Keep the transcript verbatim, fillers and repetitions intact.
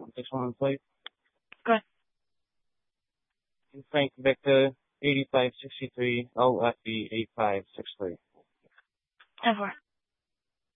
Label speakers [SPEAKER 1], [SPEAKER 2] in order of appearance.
[SPEAKER 1] Six one five.
[SPEAKER 2] Go ahead.
[SPEAKER 1] Frank Victor eighty five sixty three. O F B eight five six three.
[SPEAKER 2] ten four.